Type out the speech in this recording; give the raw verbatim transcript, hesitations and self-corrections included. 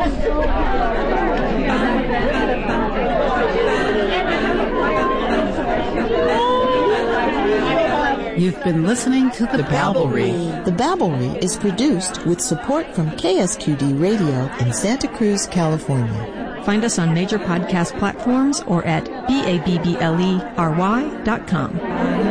You've been listening to The, the Babblery. The Babblery is produced with support from K S Q D Radio in Santa Cruz, California. Find us on major podcast platforms or at B A B B L E R Y dot com.